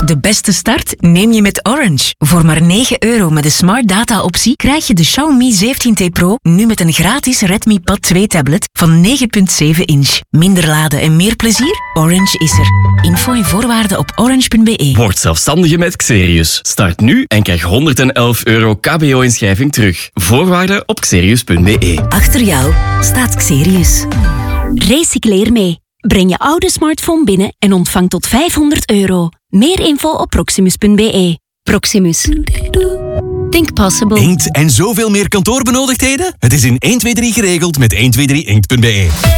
De beste start neem je met Orange. Voor maar €9 met de Smart Data optie krijg je de Xiaomi 17T Pro nu met een gratis Redmi Pad 2 tablet van 9,7 inch. Minder laden en meer plezier? Orange is er. Info en voorwaarden op orange.be. Word zelfstandige met Xerius. Start nu en krijg €111 KBO-inschrijving terug. Voorwaarden op xerius.be. Achter jou staat Xerius. Recycleer mee. Breng je oude smartphone binnen en ontvang tot €500. Meer info op proximus.be. Proximus. Think possible. Inkt en zoveel meer kantoorbenodigdheden? Het is in 123 geregeld met 123inkt.be.